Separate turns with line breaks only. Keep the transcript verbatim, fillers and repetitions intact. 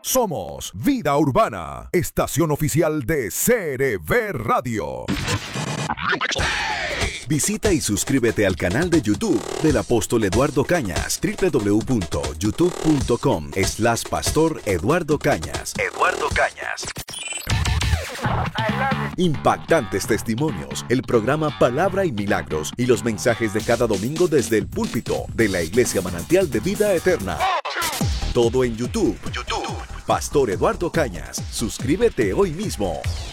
Somos Vida Urbana, estación oficial de C R V Radio.
Visita y suscríbete al canal de YouTube del apóstol Eduardo Cañas, doble u doble u doble u punto youtube punto com slash pastor Eduardo Cañas. Eduardo Cañas. Impactantes testimonios, el programa Palabra y Milagros y los mensajes de cada domingo desde el púlpito de la Iglesia Manantial de Vida Eterna. Todo en YouTube. YouTube. Pastor Eduardo Cañas. Suscríbete hoy mismo.